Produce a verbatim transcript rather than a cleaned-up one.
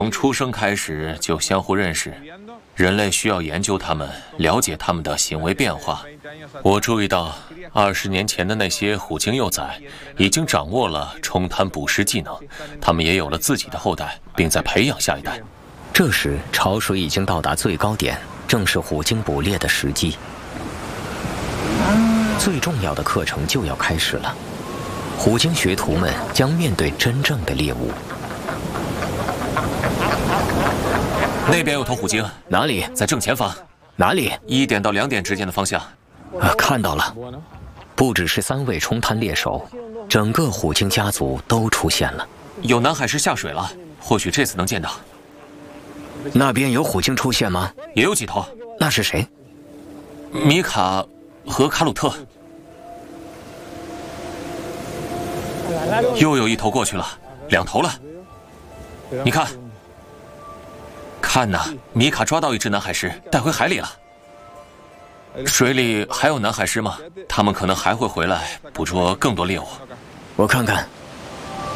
从出生开始就相互认识，人类需要研究它们，了解它们的行为变化。我注意到，二十年前的那些虎鲸幼崽已经掌握了冲滩捕食技能，它们也有了自己的后代，并在培养下一代。 这时，潮水已经到达最高点，正是虎鲸捕猎的时机。最重要的课程就要开始了，虎鲸学徒们将面对真正的猎物。 那边有头虎鲸， 哪里？ 在正前方。 哪里？ 一点到两点之间的方向。 啊，看到了。不只是三位冲滩猎手，整个虎鲸家族都出现了。 有南海狮下水了，或许这次能见到。 那边有虎鲸出现吗？ 也有几头。 那是谁？ 米卡和卡鲁特。又有一头过去了，两头了。你看。 看呐，米卡抓到一只南海狮，带回海里了。水里还有南海狮吗？他们可能还会回来捕捉更多猎物。 我看看。